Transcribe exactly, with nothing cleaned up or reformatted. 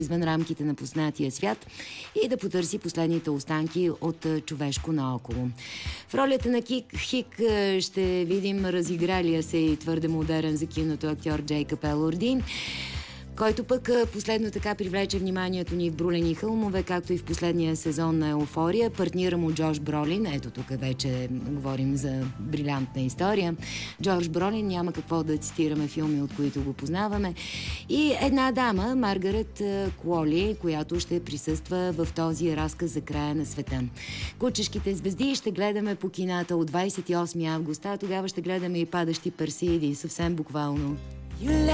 извън рамките на познатия свят и да потърси последните останки от човешко наоколо. В ролята на Кик Хик ще видим разигралия се и твърде модерен за киното актьор Джейкъб Елорди, който пък последно така привлече вниманието ни в Брулени хълмове, както и в последния сезон на Еуфория. Партнира му Джош Бролин. Ето тук вече говорим за брилянтна история. Джош Бролин, няма какво да цитираме филми, от които го познаваме. И една дама, Маргарет Куоли, която ще присъства в този разказ за края на света. Кучешките звезди ще гледаме по кината от двадесет и осми август, а тогава ще гледаме и Падащи Персеиди, съвсем буквално.